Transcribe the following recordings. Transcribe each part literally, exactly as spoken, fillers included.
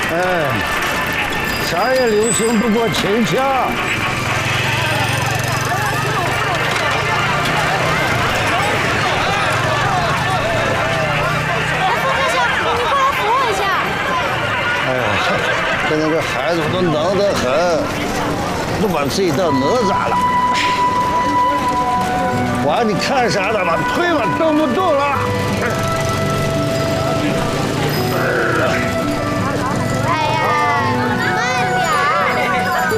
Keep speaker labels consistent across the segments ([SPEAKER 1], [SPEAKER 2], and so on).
[SPEAKER 1] 哎，啥也流行不过亲情。哎呀，现在这孩子都能得很，都把自己当哪吒了。娃，你看啥呢？把腿吧动不动了。
[SPEAKER 2] 哎呀，慢点儿。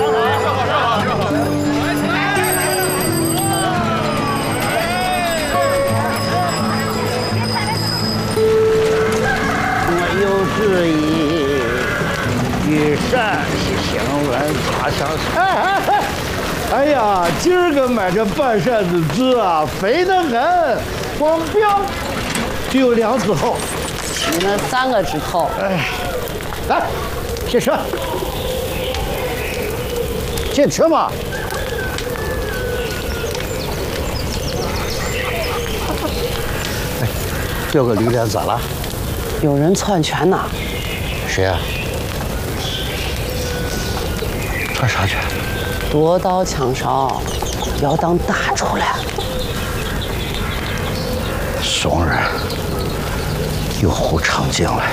[SPEAKER 1] 我有旨意，与陕西新闻发上山。哎呀，今儿个买这半扇子字啊，肥得很，光标就有两指厚。
[SPEAKER 3] 你们三个指头。
[SPEAKER 1] 哎，来，进车，进车嘛。哎，这个驴脸咋了？
[SPEAKER 3] 有人篡权呐！
[SPEAKER 1] 谁呀、啊？篡啥权？
[SPEAKER 3] 夺刀抢勺，要当大厨了。
[SPEAKER 1] 怂人，又胡闯进来。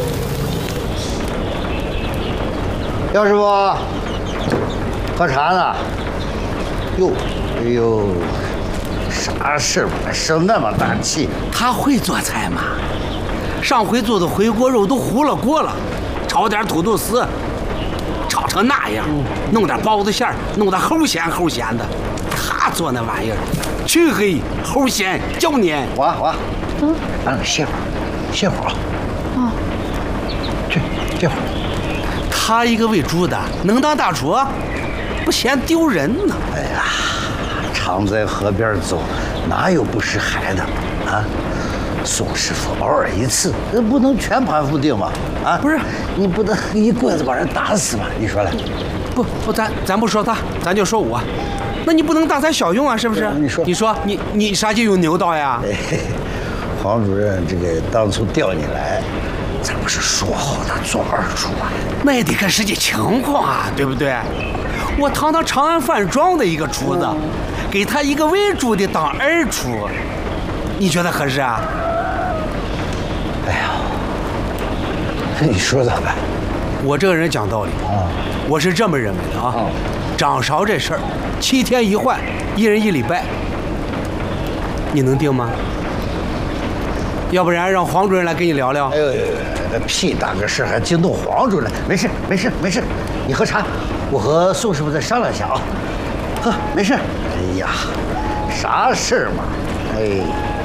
[SPEAKER 1] 姚师傅，喝茶呢？哟，哎呦，啥事儿生那么大气？
[SPEAKER 4] 他会做菜吗？上回做的回锅肉都糊了锅了，炒点土豆丝，炒成那样，弄点包子馅儿，弄得齁咸齁咸的。他做那玩意儿，黢黑齁咸椒黏。
[SPEAKER 1] 娃娃，嗯，让你歇会儿，歇会儿啊。啊。去，歇会儿。
[SPEAKER 4] 他一个喂猪的，能当大厨？不嫌丢人呢？
[SPEAKER 1] 哎呀，常在河边走，哪有不识海的啊？宋师傅偶尔一次，那不能全盘否定嘛？啊，
[SPEAKER 4] 不是，
[SPEAKER 1] 你不能一棍子把人打死嘛？你说嘞？
[SPEAKER 4] 不不，咱咱不说他，咱就说我。那你不能大材小用啊，是不是？
[SPEAKER 1] 你说，
[SPEAKER 4] 你说，你你啥就用牛刀呀？
[SPEAKER 1] 哎，黄主任，这个当初调你来，咱不是说好的做二厨啊？
[SPEAKER 4] 那也得看实际情况啊，对不对？我堂堂长安饭庄的一个厨子，嗯、给他一个喂猪的当二厨，你觉得合适啊？
[SPEAKER 1] 哎呀，你说咋办？
[SPEAKER 4] 我这个人讲道理啊，我是这么认为的啊。嗯、掌勺这事儿，七天一换，一人一礼拜，你能定吗？要不然让黄主任来跟你聊聊。
[SPEAKER 1] 哎呦，那屁大个事还惊动黄主任？没事，没事，没事。你喝茶，我和宋师傅再商量一下啊。喝，没事。哎呀，啥事儿嘛？哎。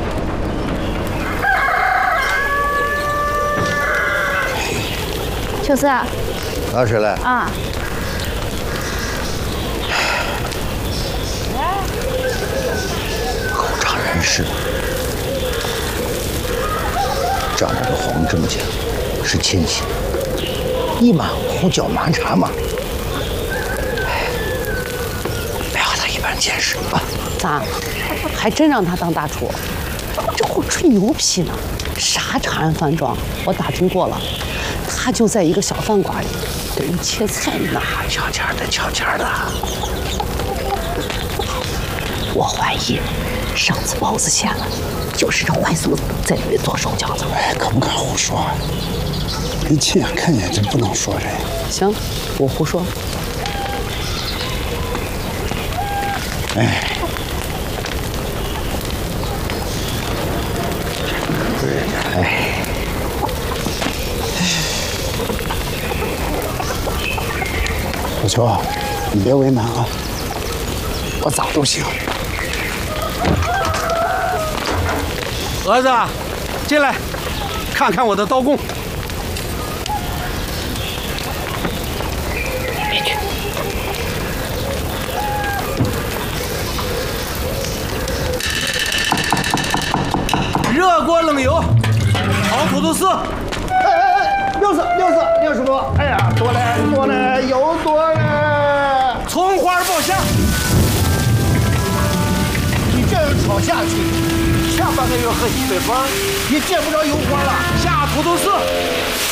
[SPEAKER 2] 秋思啊，
[SPEAKER 1] 拿水来
[SPEAKER 2] 啊。
[SPEAKER 1] 口察人事，丈人和黄正家是亲戚，一马虎脚麻茶嘛。哎，不要和他一般见识啊！
[SPEAKER 3] 咋？还真让他当大厨？这会吹牛皮呢？啥长安饭庄？我打听过了。他就在一个小饭馆里给人切菜呢，
[SPEAKER 1] 悄悄的，悄悄的。
[SPEAKER 3] 我怀疑上次包子馅了，就是这坏孙子在里面做手脚子。
[SPEAKER 5] 哎，可不敢胡说啊！你亲眼看见就不能说这。
[SPEAKER 3] 行，我胡说。
[SPEAKER 5] 哎。
[SPEAKER 1] 哎。
[SPEAKER 5] 小秋啊，你别为难啊，我咋都行。
[SPEAKER 4] 儿子，进来，看看我的刀工。别去。热锅冷油，炒土豆丝。
[SPEAKER 1] 哎哎哎，六四六四六师傅，哎呀，多嘞多嘞又多嘞。
[SPEAKER 4] 葱花爆虾。
[SPEAKER 1] 你这样炒下去，下半个月喝西北风，也见不着油花了。
[SPEAKER 4] 下土豆丝。